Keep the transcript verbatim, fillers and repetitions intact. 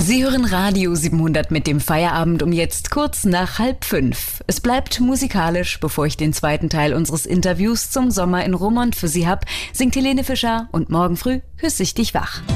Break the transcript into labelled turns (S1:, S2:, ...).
S1: Sie hören Radio siebenhundert mit dem Feierabend um jetzt kurz nach halb fünf. Es bleibt musikalisch, bevor ich den zweiten Teil unseres Interviews zum Sommer in Roermond für Sie hab, singt Helene Fischer und morgen früh küsse ich dich wach.